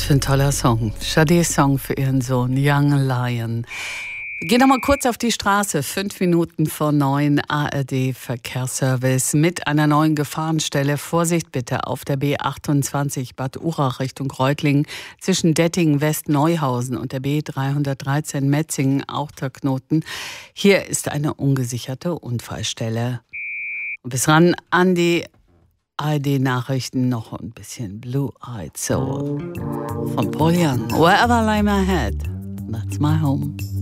für ein toller Song. Shadés Song für ihren Sohn, Young Lion. Wir gehen noch mal kurz auf die Straße. 5 Minuten vor 9, ARD Verkehrsservice mit einer neuen Gefahrenstelle. Vorsicht bitte auf der B28 Bad Urach Richtung Reutlingen zwischen Dettingen, West-Neuhausen und der B313 Metzingen, auch der Knoten. Hier ist eine ungesicherte Unfallstelle. Und bis ran an die ARD-Nachrichten noch ein bisschen Blue-Eyed Soul von Paul Young. Wherever I lay my head, that's my home.